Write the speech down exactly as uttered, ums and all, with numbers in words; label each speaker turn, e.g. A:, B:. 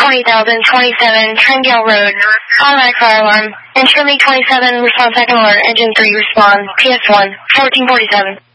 A: twenty thousand twenty-seven, Trendale Road, automatic fire alarm. Ensure Me twenty-seven, response second alert, engine three, respond, P S one, fourteen forty-seven.